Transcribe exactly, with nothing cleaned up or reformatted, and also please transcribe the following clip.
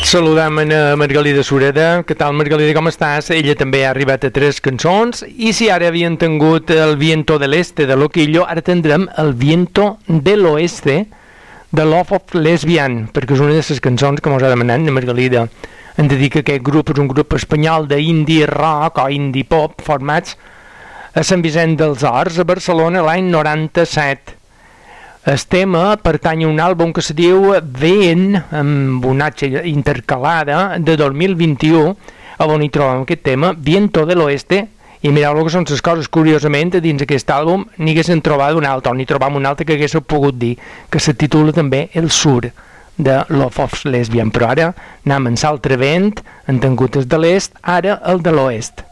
Saludem a Margalida Sureda. Què tal, Margalida, com estàs? Ella també ha arribat a tres cançons i si ara havien tingut el Viento del Este de Loquillo, ara tindrem el Viento de l'Oeste de Love of Lesbian, perquè és una de les cançons que mos ha demanat la Margalida. Hem de dir que aquest grup és un grup espanyol d'indie rock o indie pop formats a Sant Vicent dels Horts, a Barcelona, l'any noranta-set. El tema pertany a un àlbum que se diu Vent, amb una H intercalada, de dos mil vint-i-u, on hi trobem aquest tema, Viento de l'Oeste, i mireu el que són les coses, curiosament, dins aquest àlbum n'hi haguessin trobat un altre, o n'hi trobam un altre que haguéssiu pogut dir, que se titula també El Sur, de Love of Lesbian, però ara anem en l'altre vent, en tingut el de l'est, ara el de l'oest.